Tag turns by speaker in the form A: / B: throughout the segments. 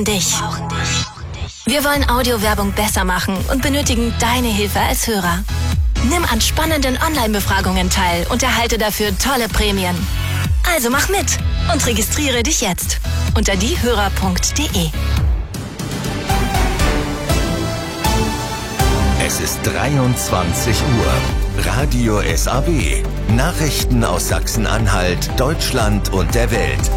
A: Dich. Wir wollen Audiowerbung besser machen und benötigen deine Hilfe als Hörer. Nimm an spannenden Online-Befragungen teil und erhalte dafür tolle Prämien. Also mach mit und registriere dich jetzt unter diehörer.de.
B: Es ist 23 Uhr. Radio SAW. Nachrichten aus Sachsen-Anhalt, Deutschland und der Welt.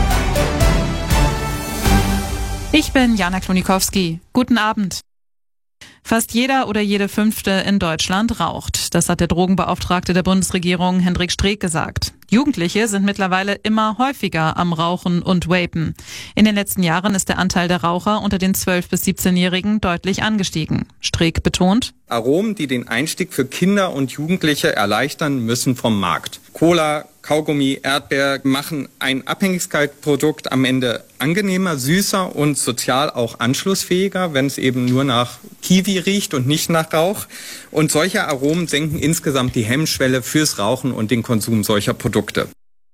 C: Ich bin Jana Klonikowski. Guten Abend. Fast jeder oder jede Fünfte in Deutschland raucht. Das hat der Drogenbeauftragte der Bundesregierung, Hendrik Streeck, gesagt. Jugendliche sind mittlerweile immer häufiger am Rauchen und Vapen. In den letzten Jahren ist der Anteil der Raucher unter den 12- bis 17-Jährigen deutlich angestiegen. Streeck betont:
D: Aromen, die den Einstieg für Kinder und Jugendliche erleichtern, müssen vom Markt. Cola, Kaugummi, Erdbeer machen ein Abhängigkeitsprodukt am Ende angenehmer, süßer und sozial auch anschlussfähiger, wenn es eben nur nach Kiwi riecht und nicht nach Rauch. Und solche Aromen senken insgesamt die Hemmschwelle fürs Rauchen und den Konsum solcher Produkte.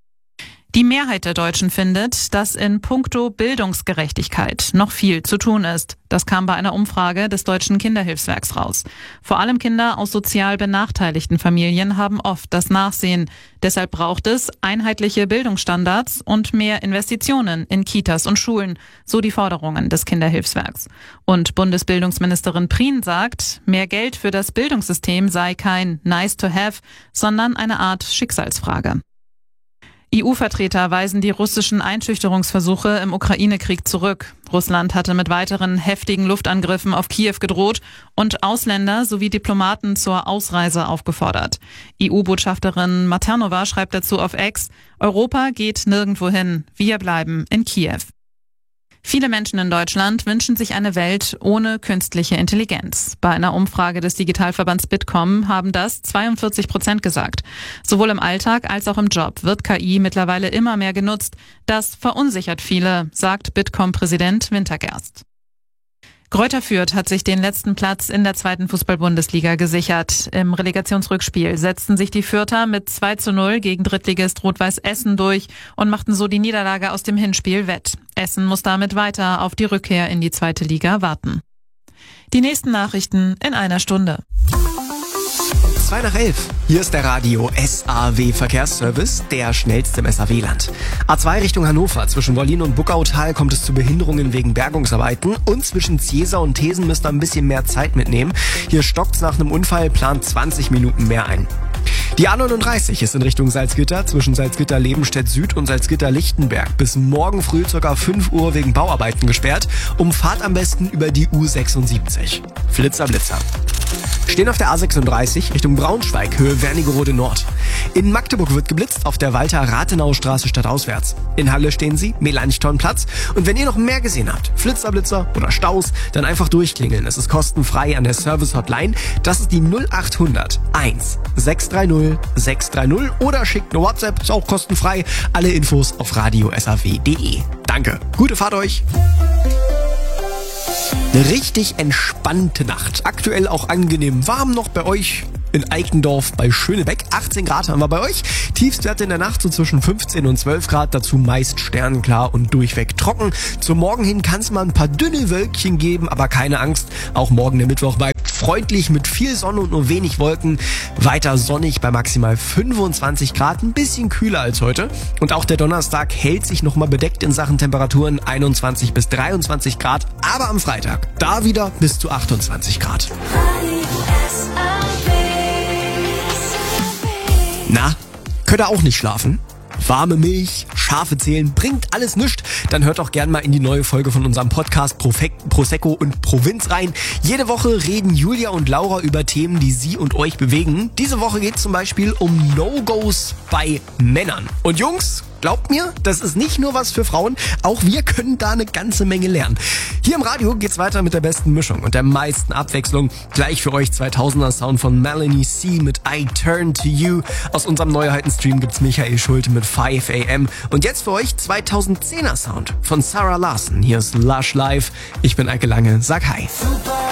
C: Die Mehrheit der Deutschen findet, dass in puncto Bildungsgerechtigkeit noch viel zu tun ist. Das kam bei einer Umfrage des Deutschen Kinderhilfswerks raus. Vor allem Kinder aus sozial benachteiligten Familien haben oft das Nachsehen. Deshalb braucht es einheitliche Bildungsstandards und mehr Investitionen in Kitas und Schulen, so die Forderungen des Kinderhilfswerks. Und Bundesbildungsministerin Prien sagt, mehr Geld für das Bildungssystem sei kein nice to have, sondern eine Art Schicksalsfrage. EU-Vertreter weisen die russischen Einschüchterungsversuche im Ukraine-Krieg zurück. Russland hatte mit weiteren heftigen Luftangriffen auf Kiew gedroht und Ausländer sowie Diplomaten zur Ausreise aufgefordert. EU-Botschafterin Maternova schreibt dazu auf X: Europa geht nirgendwo hin, wir bleiben in Kiew. Viele Menschen in Deutschland wünschen sich eine Welt ohne künstliche Intelligenz. Bei einer Umfrage des Digitalverbands Bitkom haben das 42% gesagt. Sowohl im Alltag als auch im Job wird KI mittlerweile immer mehr genutzt. Das verunsichert viele, sagt Bitkom-Präsident Wintergerst. Greuther Fürth hat sich den letzten Platz in der 2. Fußball-Bundesliga gesichert. Im Relegationsrückspiel setzten sich die Fürther mit 2:0 gegen Drittligist Rot-Weiß Essen durch und machten so die Niederlage aus dem Hinspiel wett. Essen muss damit weiter auf die Rückkehr in die 2. Liga warten. Die nächsten Nachrichten in einer Stunde.
E: 11:02. Hier ist der Radio SAW Verkehrsservice, der schnellste im SAW-Land. A2 Richtung Hannover. Zwischen Wollin und Buckautal kommt es zu Behinderungen wegen Bergungsarbeiten. Und zwischen Ziesar und Thesen müsst ihr ein bisschen mehr Zeit mitnehmen. Hier stockt's nach einem Unfall, plant 20 Minuten mehr ein. Die A39 ist in Richtung Salzgitter, zwischen Salzgitter-Lebenstedt Süd und Salzgitter-Lichtenberg bis morgen früh ca. 5 Uhr wegen Bauarbeiten gesperrt. Umfahrt am besten über die U76. Flitzer, Blitzer. Stehen auf der A36 Richtung Braunschweig, Höhe Wernigerode Nord. In Magdeburg wird geblitzt auf der Walter-Rathenau-Straße stadtauswärts. In Halle stehen Sie, Melanchthonplatz. Und wenn ihr noch mehr gesehen habt, Flitzerblitzer oder Staus, dann einfach durchklingeln. Es ist kostenfrei an der Service-Hotline. Das ist die 0800 1 630 630 oder schickt eine WhatsApp, ist auch kostenfrei. Alle Infos auf radiosaw.de. Danke, gute Fahrt euch! Eine richtig entspannte Nacht. Aktuell auch angenehm warm noch bei euch in Eikendorf bei Schönebeck. 18 Grad haben wir bei euch. Tiefstwerte in der Nacht so zwischen 15 und 12 Grad. Dazu meist sternenklar und durchweg trocken. Zum Morgen hin kann es mal ein paar dünne Wölkchen geben, aber keine Angst. Auch morgen der Mittwoch bleibt freundlich mit viel Sonne und nur wenig Wolken. Weiter sonnig bei maximal 25 Grad. Ein bisschen kühler als heute. Und auch der Donnerstag hält sich nochmal bedeckt in Sachen Temperaturen 21 bis 23 Grad. Aber am Freitag da wieder bis zu 28 Grad. Na, könnt ihr auch nicht schlafen? Warme Milch, Schafe zählen, bringt alles nichts. Dann hört doch gern mal in die neue Folge von unserem Podcast Prosecco und Provinz rein. Jede Woche reden Julia und Laura über Themen, die sie und euch bewegen. Diese Woche geht es zum Beispiel um No-Gos bei Männern. Und Jungs, glaubt mir, das ist nicht nur was für Frauen, auch wir können da eine ganze Menge lernen. Hier im Radio geht's weiter mit der besten Mischung und der meisten Abwechslung. Gleich für euch 2000er Sound von Melanie C. mit I Turn to You. Aus unserem Neuheiten-Stream gibt's Michael Schulte mit 5 AM. Und jetzt für euch 2010er Sound von Sarah Larson. Hier ist Lush Live. Ich bin Eike Lange, sag hi.